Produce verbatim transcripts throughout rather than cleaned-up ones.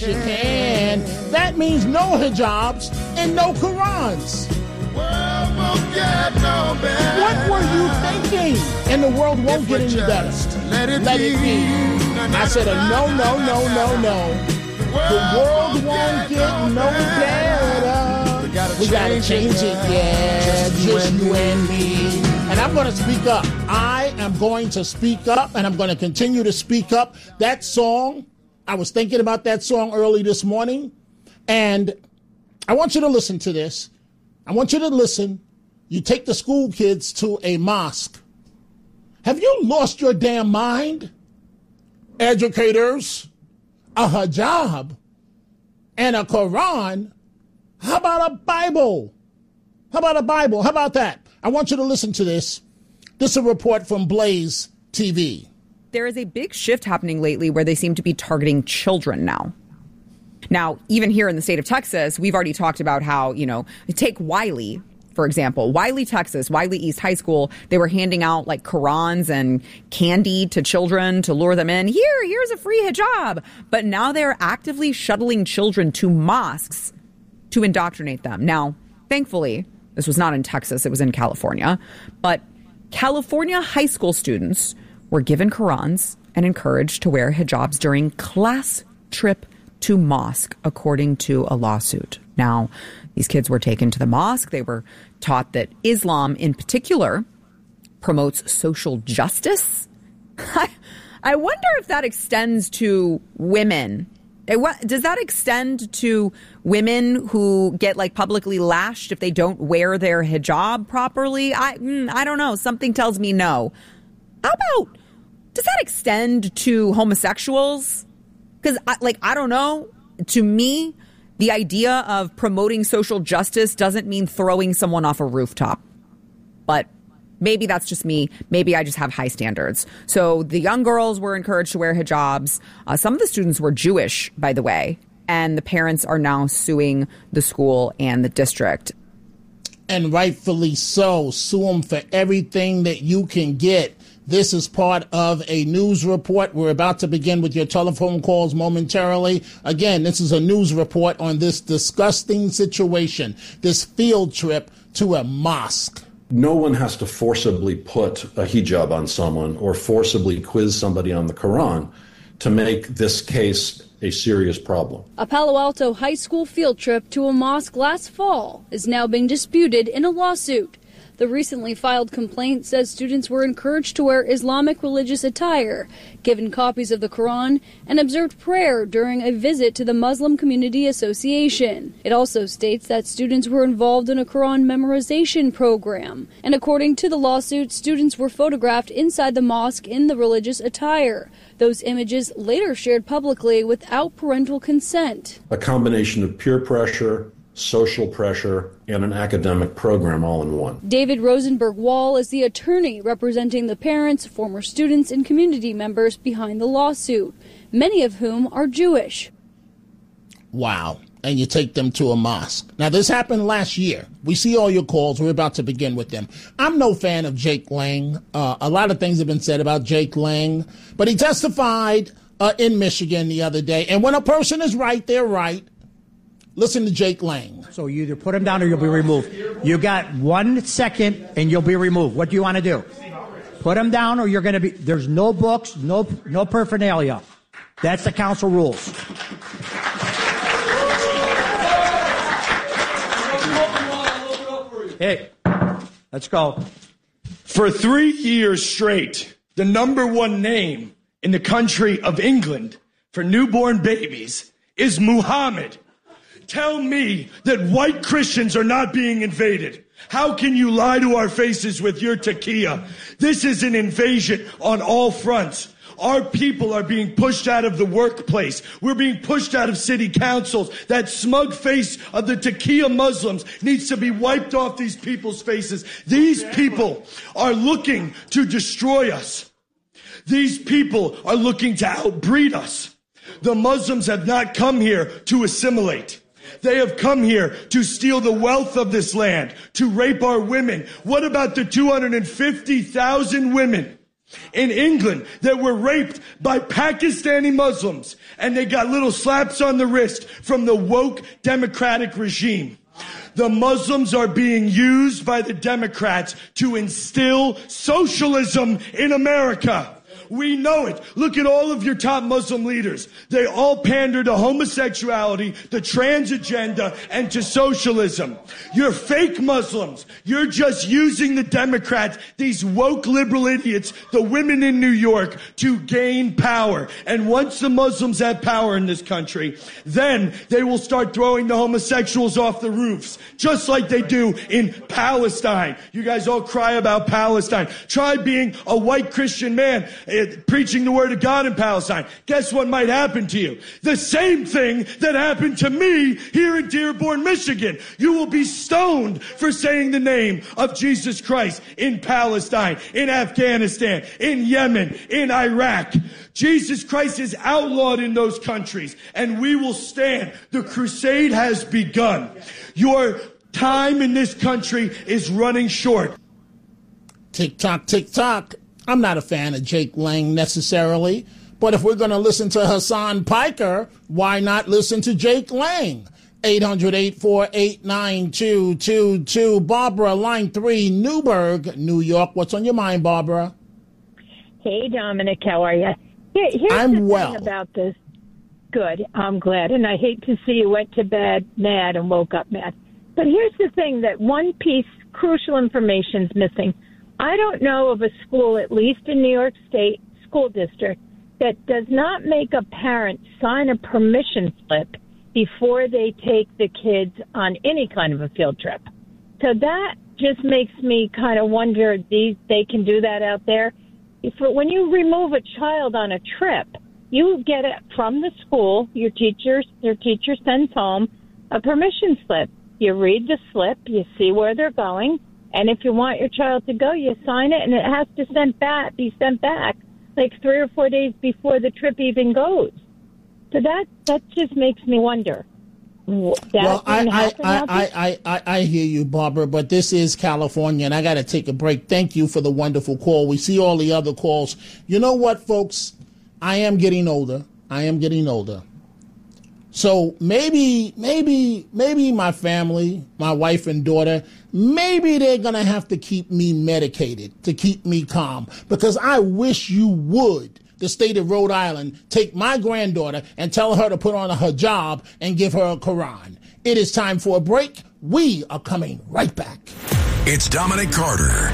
You can. That means no hijabs and no Qurans. What were you thinking? And the world won't get any better. Let it, Let it be. I said a no, no, no, no, no. The world won't get no better. We gotta change it, yeah. Just you and me. And I'm going to speak up. I am going to speak up, and I'm going to continue to speak up. That song, I was thinking about that song early this morning, and I want you to listen to this. I want you to listen. You take the school kids to a mosque. Have you lost your damn mind? Educators, a hijab, and a Quran. How about a Bible? How about a Bible? How about that? I want you to listen to this. This is a report from Blaze T V. There is a big shift happening lately where they seem to be targeting children now. Now, even here in the state of Texas, we've already talked about how, you know, take Wiley, for example. Wiley, Texas, Wiley East High School, they were handing out like Qurans and candy to children to lure them in. Here, here's a free hijab. But now they're actively shuttling children to mosques to indoctrinate them. Now, thankfully, this was not in Texas, it was in California. But California high school students were given Qurans and encouraged to wear hijabs during class trip to mosque, according to a lawsuit. Now, these kids were taken to the mosque. They were taught that Islam in particular promotes social justice. I, I wonder if that extends to women. Does that extend to women who get like publicly lashed if they don't wear their hijab properly? I I don't know. Something tells me no. How about, does that extend to homosexuals? Because like, I don't know. To me, the idea of promoting social justice doesn't mean throwing someone off a rooftop. But maybe that's just me. Maybe I just have high standards. So the young girls were encouraged to wear hijabs. Uh, some of the students were Jewish, by the way, and the parents are now suing the school and the district. And rightfully so. Sue them for everything that you can get. This is part of a news report. We're about to begin with your telephone calls momentarily. Again, this is a news report on this disgusting situation, this field trip to a mosque. No one has to forcibly put a hijab on someone or forcibly quiz somebody on the Quran to make this case a serious problem. A Palo Alto high school field trip to a mosque last fall is now being disputed in a lawsuit. The recently filed complaint says students were encouraged to wear Islamic religious attire, given copies of the Quran, and observed prayer during a visit to the Muslim Community Association. It also states that students were involved in a Quran memorization program. And according to the lawsuit, students were photographed inside the mosque in the religious attire. Those images later shared publicly without parental consent. A combination of peer pressure, social pressure, and an academic program all in one. David Rosenberg Wall is the attorney representing the parents, former students, and community members behind the lawsuit, many of whom are Jewish. Wow. And you take them to a mosque. Now, this happened last year. We see all your calls. We're about to begin with them. I'm no fan of Jake Lang. Uh, a lot of things have been said about Jake Lang, but he testified uh, in Michigan the other day. And when a person is right, they're right. Listen to Jake Lang. So you either put him down or you'll be removed. You got one second and you'll be removed. What do you want to do? Put him down or you're going to be... There's no books, no no paraphernalia. That's the council rules. Hey, let's go. For three years straight, the number one name in the country of England for newborn babies is Muhammad. Tell me that white Christians are not being invaded. How can you lie to our faces with your taqiyya? This is an invasion on all fronts. Our people are being pushed out of the workplace. We're being pushed out of city councils. That smug face of the taqiyya Muslims needs to be wiped off these people's faces. These people are looking to destroy us. These people are looking to outbreed us. The Muslims have not come here to assimilate. They have come here to steal the wealth of this land, to rape our women. What about the two hundred fifty thousand women in England that were raped by Pakistani Muslims, and they got little slaps on the wrist from the woke Democratic regime. The Muslims are being used by the Democrats to instill socialism in America. We know it. Look at all of your top Muslim leaders. They all pander to homosexuality, the trans agenda, and to socialism. You're fake Muslims. You're just using the Democrats, these woke liberal idiots, the women in New York, to gain power. And once the Muslims have power in this country, then they will start throwing the homosexuals off the roofs, just like they do in Palestine. You guys all cry about Palestine. Try being a white Christian man preaching the word of God in Palestine. Guess what might happen to you? The same thing that happened to me here in Dearborn, Michigan. You will be stoned for saying the name of Jesus Christ in Palestine, in Afghanistan, in Yemen, in Iraq. Jesus Christ is outlawed in those countries, and we will stand. The crusade has begun. Your time in this country is running short. Tick tock, tick tock. I'm not a fan of Jake Lang necessarily, but if we're going to listen to Hassan Piker, why not listen to Jake Lang? eight hundred, eight four eight, nine two two two. Barbara, line three, Newburgh, New York. What's on your mind, Barbara? Hey, Dominic, how are you? Here, here's I'm the well. thing about this. Good, I'm glad. And I hate to see you went to bed mad and woke up mad. But here's the thing, that one piece, crucial information is missing. I don't know of a school, at least in New York State school district, that does not make a parent sign a permission slip before they take the kids on any kind of a field trip. So that just makes me kind of wonder, these they can do that out there. If, when you remove a child on a trip, you get it from the school, your teachers, their teacher sends home a permission slip. You read the slip, you see where they're going, and if you want your child to go, you sign it, and it has to send back, be sent back like three or four days before the trip even goes. So that that just makes me wonder. That well, I I, I, I, I, I hear you, Barbara, but this is California, and I got to take a break. Thank you for the wonderful call. We see all the other calls. You know what, folks? I am getting older. I am getting older. So maybe, maybe, maybe my family, my wife and daughter, maybe they're going to have to keep me medicated to keep me calm, because I wish you would, the state of Rhode Island, take my granddaughter and tell her to put on a hijab and give her a Quran. It is time for a break. We are coming right back. It's Dominic Carter.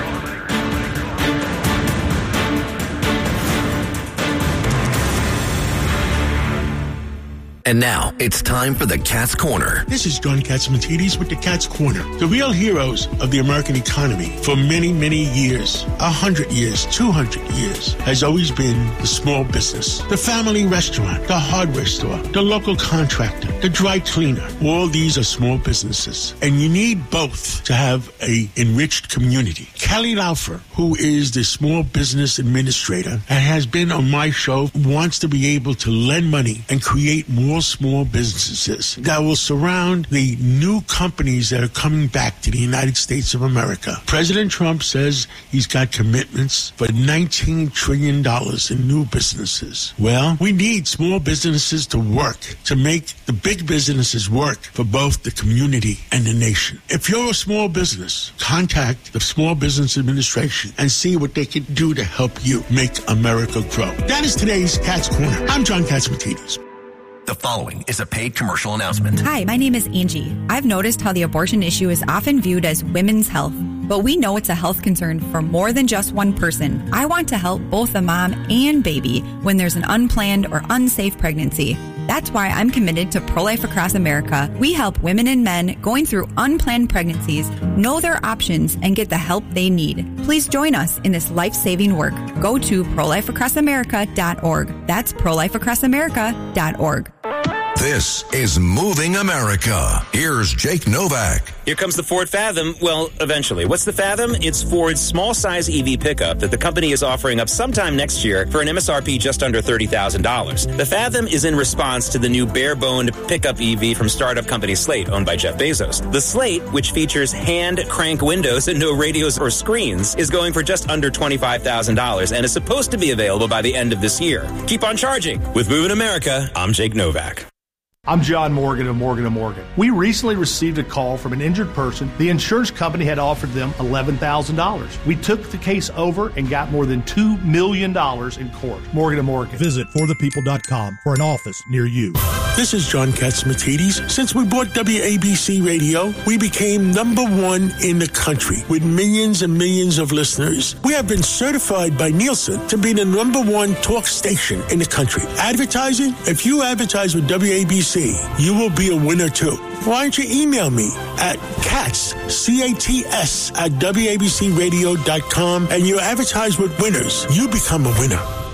And now, it's time for the Cat's Corner. This is John Catsimatidis with the Cat's Corner. The real heroes of the American economy for many, many years, a hundred years, two hundred years, has always been the small business. The family restaurant, the hardware store, the local contractor, the dry cleaner. All these are small businesses. And you need both to have a enriched community. Kelly Laufer, who is the small business administrator and has been on my show, wants to be able to lend money and create more small businesses that will surround the new companies that are coming back to the United States of America. President Trump says he's got commitments for nineteen trillion dollars in new businesses. Well, we need small businesses to work, to make the big businesses work for both the community and the nation. If you're a small business, contact the Small Business Administration and see what they can do to help you make America grow. That is today's Cat's Corner. I'm John Catsimatidis. The following is a paid commercial announcement. Hi, my name is Angie. I've noticed how the abortion issue is often viewed as women's health, but we know it's a health concern for more than just one person. I want to help both the mom and baby when there's an unplanned or unsafe pregnancy. That's why I'm committed to Pro-Life Across America. We help women and men going through unplanned pregnancies know their options and get the help they need. Please join us in this life-saving work. Go to pro life across america dot org. That's pro life across america dot org. This is Moving America. Here's Jake Novak. Here comes the Ford Fathom. Well, eventually. What's the Fathom? It's Ford's small-size E V pickup that the company is offering up sometime next year for an M S R P just under thirty thousand dollars. The Fathom is in response to the new bare-boned pickup E V from startup company Slate, owned by Jeff Bezos. The Slate, which features hand-crank windows and no radios or screens, is going for just under twenty-five thousand dollars and is supposed to be available by the end of this year. Keep on charging. With Moving America, I'm Jake Novak. I'm John Morgan of Morgan and Morgan. We recently received a call from an injured person. The insurance company had offered them eleven thousand dollars. We took the case over and got more than two million dollars in court. Morgan and Morgan. Visit for the people dot com for an office near you. This is John Katzmatidis. Since we bought W A B C Radio, we became number one in the country with millions and millions of listeners. We have been certified by Nielsen to be the number one talk station in the country. Advertising? If you advertise with W A B C, you will be a winner too. Why don't you email me at Katz, C A T S, at W A B C radio dot com, and you advertise with winners. You become a winner.